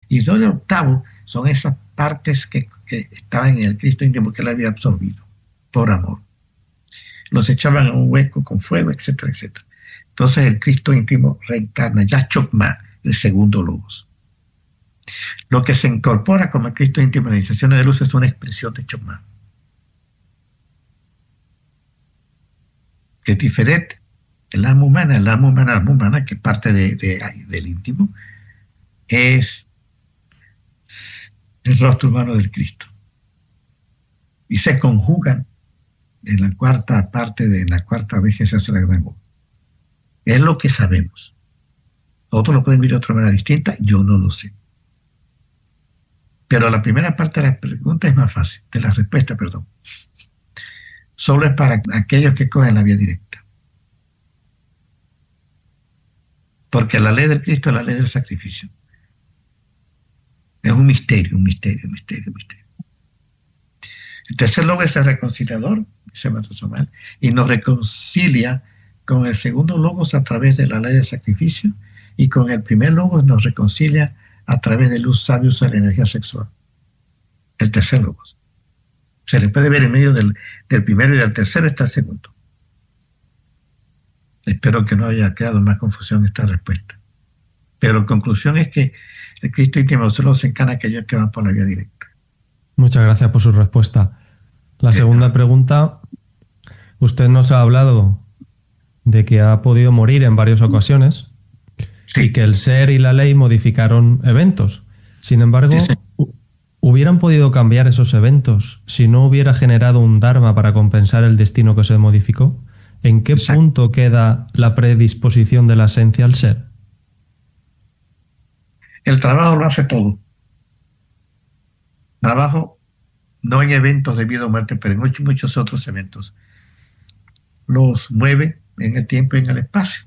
Y todo el octavo son esas partes que estaban en el Cristo íntimo que él había absorbido por amor. Los echaban a un hueco con fuego, etcétera, etcétera. Entonces el Cristo íntimo reencarna ya Chokmah, el segundo logos. Lo que se incorpora como el Cristo íntimo en las iniciaciones de luz es una expresión de Chokmah, que es diferente. El alma humana, que es parte del íntimo, es el rostro humano del Cristo. Y se conjugan en la cuarta parte de la cuarta vez que se hace la gran obra. Es lo que sabemos. Otros lo pueden ver de otra manera distinta, yo no lo sé. Pero la primera parte de la pregunta es más fácil, de la respuesta, perdón. Solo es para aquellos que cogen la vía directa. Porque la ley del Cristo es la ley del sacrificio. Es un misterio, un misterio, un misterio, un misterio. El tercer logo es el reconciliador, dice Maestro Somal, y nos reconcilia con el segundo logos a través de la ley del sacrificio, y con el primer logos nos reconcilia a través de luz sabia uso de la energía sexual. El tercer logos. Se le puede ver en medio del primero y del tercero está el segundo. Espero que no haya creado más confusión esta respuesta. Pero conclusión es que el Cristo íntimo solo se encarna a aquellos que van por la vía directa. Muchas gracias por su respuesta. La segunda pregunta, usted nos ha hablado de que ha podido morir en varias ocasiones, sí, y que el ser y la ley modificaron eventos. Sin embargo, sí, ¿hubieran podido cambiar esos eventos si no hubiera generado un dharma para compensar el destino que se modificó? ¿En qué punto queda la predisposición de la esencia al ser? El trabajo lo hace todo. Trabajo no en eventos de vida o muerte, pero en muchos otros eventos. Los mueve en el tiempo y en el espacio.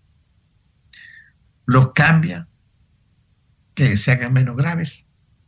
Los cambia, que se hagan menos graves.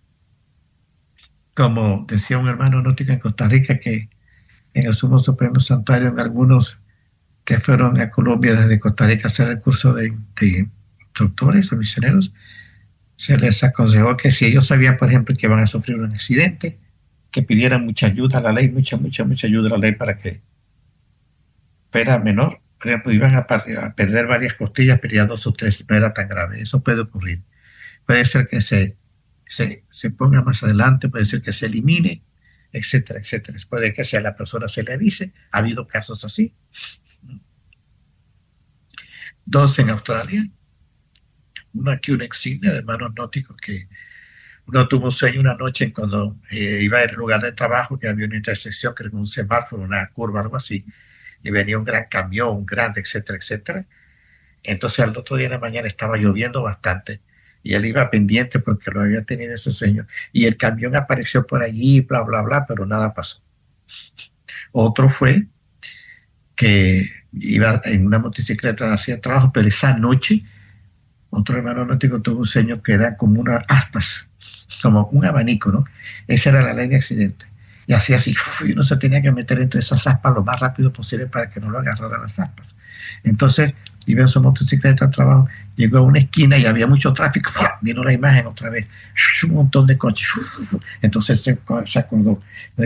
Como decía un hermano gnóstico en Costa Rica, que en el Sumo Supremo Santuario, en algunos que fueron a Colombia desde Costa Rica a hacer el curso de instructores o misioneros, se les aconsejó que si ellos sabían, por ejemplo, que iban a sufrir un accidente, que pidieran mucha ayuda a la ley, mucha ayuda a la ley para que fuera menor. Por ejemplo, iban a perder varias costillas, pero ya 2 o 3 no era tan grave. Eso puede ocurrir. Puede ser que se ponga más adelante, puede ser que se elimine, etcétera, etcétera. Puede que a la persona se le avise. Ha habido casos así. 2 en Australia. Uno aquí, una insignia de hermanos gnósticos que uno tuvo un sueño una noche cuando iba al lugar de trabajo, que había una intersección, que era un semáforo, una curva, algo así, y venía un gran camión, un grande, etcétera, etcétera. Entonces al otro día de la mañana estaba lloviendo bastante y él iba pendiente porque lo había tenido ese sueño, y el camión apareció por allí, bla, bla, bla, pero nada pasó. Otro fue que iba en una motocicleta hacia trabajo, pero esa noche otro hermano gnóstico tuvo un sueño que era como unas aspas, como un abanico, ¿no? Esa era la ley de accidente. Y hacía así, y uno se tenía que meter entre esas aspas lo más rápido posible para que no lo agarraran las aspas. Entonces, iba en su motocicleta al trabajo, llegó a una esquina y había mucho tráfico, vino la imagen otra vez, un montón de coches. Entonces se acordó,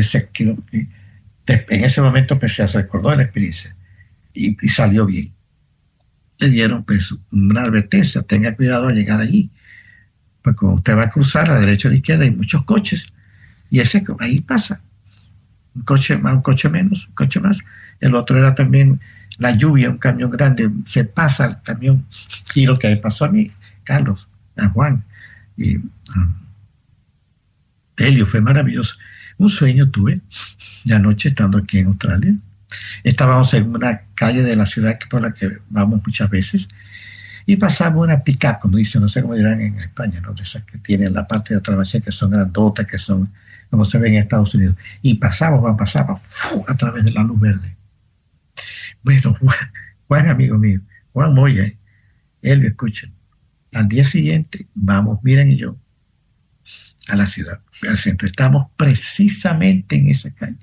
en ese momento se recordó de la experiencia y salió bien. Le dieron pues una advertencia, tenga cuidado al llegar allí, porque cuando usted va a cruzar a la derecha o a la izquierda hay muchos coches, y ahí pasa, un coche más, un coche menos, un coche más. El otro era también la lluvia, un camión grande, se pasa el camión, y lo que me pasó a mí, Carlos, a Juan y Helio, fue maravilloso. Un sueño tuve de anoche estando aquí en Australia. Estábamos en una calle de la ciudad por la que vamos muchas veces, y pasamos una pick-up, como dicen, no sé cómo dirán en España, ¿no? De esas que tienen la parte de atrás, que son grandotas, que son como se ven en Estados Unidos, y pasaba a través de la luz verde. Bueno, Juan, amigo mío, Juan Moya, él lo escucha. Al día siguiente, vamos, miren, y yo, a la ciudad, al centro. Estamos precisamente en esa calle.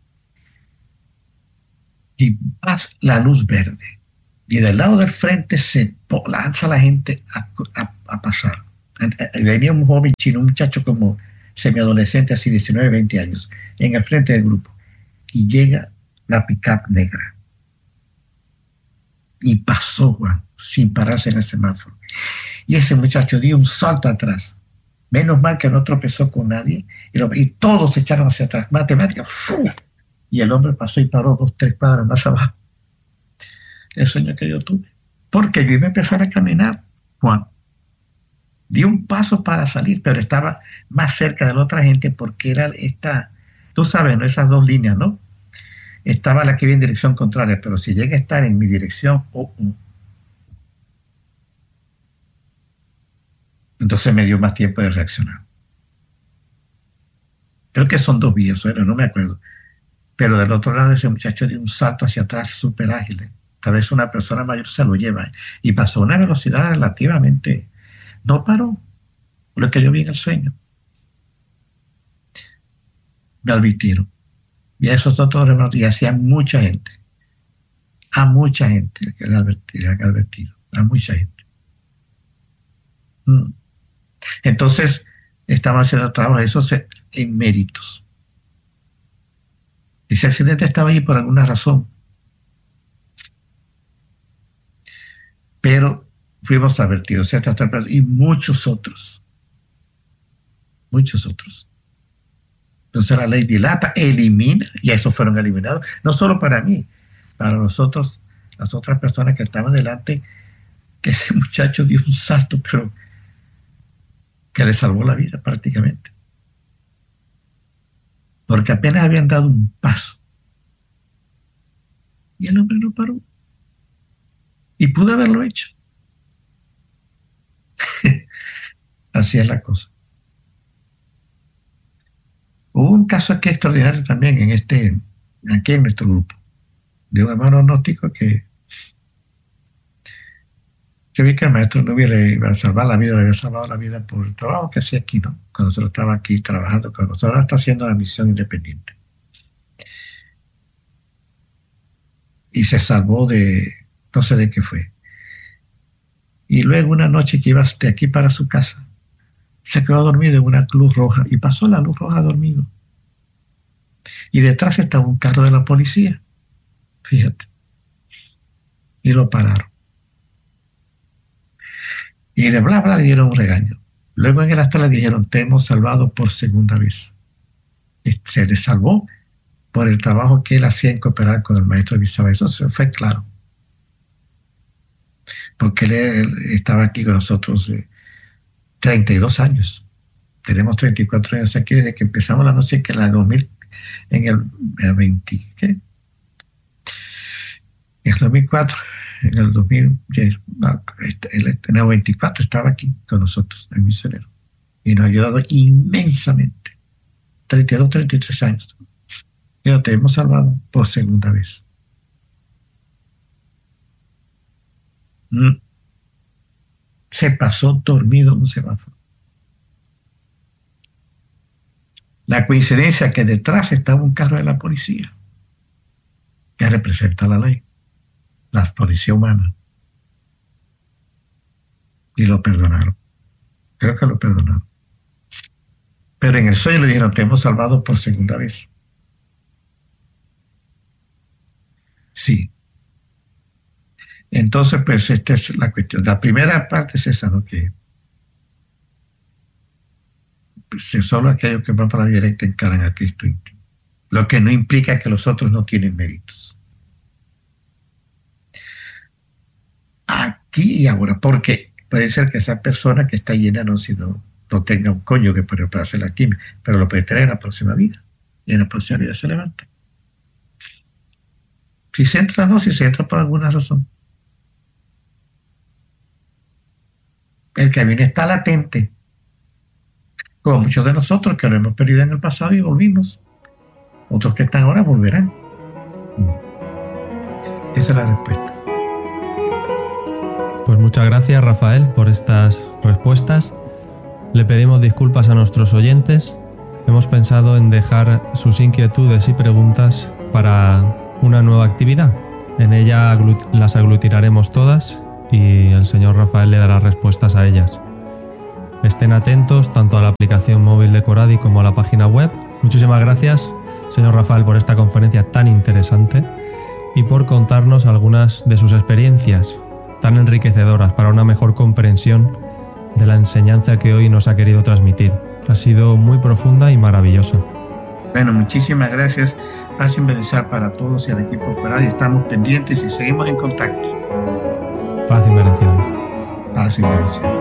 Y pasa la luz verde. Y del lado del frente se lanza la gente a pasar. Venía un joven chino, un muchacho como semiadolescente, así 19, 20 años, en el frente del grupo. Y llega la pick-up negra. Y pasó, Juan, sin pararse en el semáforo. Y ese muchacho dio un salto atrás. Menos mal que no tropezó con nadie. Y todos se echaron hacia atrás. Matemática, ¡fu! Y el hombre pasó y paró 2, 3 cuadras más abajo. El sueño que yo tuve. Porque yo iba a empezar a caminar, Juan. Di un paso para salir, pero estaba más cerca de la otra gente porque era esta, tú sabes, ¿no? Esas dos líneas, ¿no? Estaba la que viene en dirección contraria, pero si llega a estar en mi dirección, entonces me dio más tiempo de reaccionar. Creo que son 2 vías, no me acuerdo. Pero del otro lado ese muchacho dio un salto hacia atrás súper ágil. Tal vez una persona mayor se lo lleva. Y pasó a una velocidad relativamente... No paró, lo que yo vi en el sueño. Me advirtieron. Y a esos otros hermanos, y hacía mucha gente. A mucha gente que le advertido. A mucha gente. Entonces, estaba haciendo trabajo esos en méritos. Ese accidente estaba ahí por alguna razón. Pero fuimos advertidos, y muchos otros. Muchos otros. Entonces la ley dilata, elimina, y esos fueron eliminados, no solo para mí, para nosotros, las otras personas que estaban delante, que ese muchacho dio un salto, pero que le salvó la vida prácticamente. Porque apenas habían dado un paso. Y el hombre no paró. Y pudo haberlo hecho. Así es la cosa. Hubo un caso aquí extraordinario también aquí en nuestro grupo, de un hermano gnóstico que vi que el maestro no le iba a salvar la vida, le había salvado la vida por el trabajo que hacía aquí, ¿no? Cuando nosotros estaba aquí trabajando con nosotros, ahora está haciendo la misión independiente. Y se salvó de, no sé de qué fue. Y luego una noche que iba de aquí para su casa, se quedó dormido en una luz roja y pasó la luz roja dormido. Y detrás estaba un carro de la policía, fíjate. Y lo pararon. Y le dieron un regaño. Luego en el hasta le dijeron, te hemos salvado por segunda vez. Y se le salvó por el trabajo que él hacía en cooperar con el maestro Evisaba. Eso fue claro. Porque él estaba aquí con nosotros 32 años. Tenemos 34 años aquí desde que empezamos la noche que en la 2000, en el 20, ¿qué? En el 2004, en el 2000, en el 24 estaba aquí con nosotros, el misionero. Y nos ha ayudado inmensamente. 32, 33 años. Y nos hemos salvado por segunda vez. Se pasó dormido en un semáforo. La coincidencia que detrás estaba un carro de la policía que representa la ley, la policía humana. Y lo perdonaron. Creo que lo perdonaron. Pero en el sueño le dijeron, te hemos salvado por segunda vez. Sí. Entonces, pues esta es la cuestión. La primera parte es esa, ¿no? Que solo aquellos que van para la directa encaran a Cristo íntimo. Lo que no implica que los otros no tienen méritos. Aquí y ahora, porque puede ser que esa persona que está llena no tenga un coño que puede hacer la quimio, pero lo puede tener en la próxima vida. Y en la próxima vida se levanta. Si se entra o no, si se entra por alguna razón. El camino está latente. Como muchos de nosotros que lo hemos perdido en el pasado y volvimos. Otros que están ahora volverán. Esa es la respuesta. Pues muchas gracias, Rafael, por estas respuestas. Le pedimos disculpas a nuestros oyentes. Hemos pensado en dejar sus inquietudes y preguntas para una nueva actividad. En ella las aglutinaremos todas y el señor Rafael le dará respuestas a ellas. estén atentos tanto a la aplicación móvil de Coradi como a la página web. Muchísimas gracias, señor Rafael, por esta conferencia tan interesante y por contarnos algunas de sus experiencias tan enriquecedoras para una mejor comprensión de la enseñanza que hoy nos ha querido transmitir. Ha sido muy profunda y maravillosa. Bueno, muchísimas gracias. Paz y bendición para todos y al equipo Coradi. Estamos pendientes y seguimos en contacto. Paz y bendición. Paz y bendición.